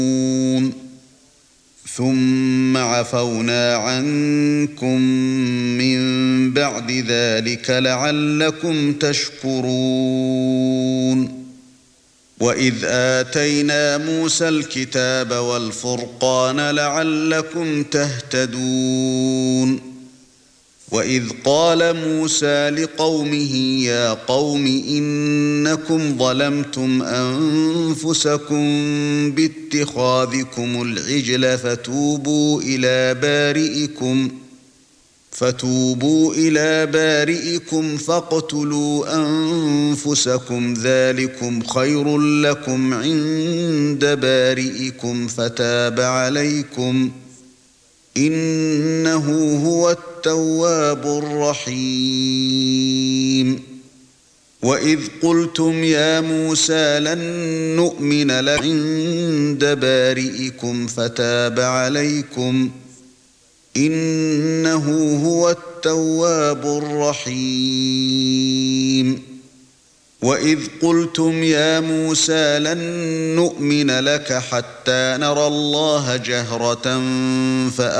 ثُمَّ عَفَوْنَا عَنكُم مِّن بَعْدِ ذَلِكَ لَعَلَّكُمْ تَشْكُرُونَ وَإِذْ آتَيْنَا مُوسَى الْكِتَابَ وَالْفُرْقَانَ لَعَلَّكُمْ تَهْتَدُونَ وَإِذْ قَالَ مُوسَى لِقَوْمِهِ يَا قَوْمِ إِنَّكُمْ ظَلَمْتُمْ أَنفُسَكُمْ بِاتِّخَاذِكُمُ الْعِجْلَ فتوبوا إلى بارئكم فاقتلوا أنفسكم ذلكم خير لكم عند بارئكم فتاب عليكم إنه هو التواب الرحيم وإذ قلتم يا موسى لن نؤمن لك عند بارئكم فتاب عليكم إنه هو التواب الرحيم وإذ قلتم يا موسى لن نؤمن لك حتى نرى الله جهرة